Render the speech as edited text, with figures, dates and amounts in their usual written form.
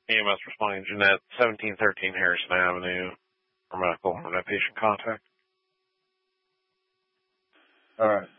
EMS responding, Jeanette, 1713 Harrison Avenue, for medical and patient contact. All right.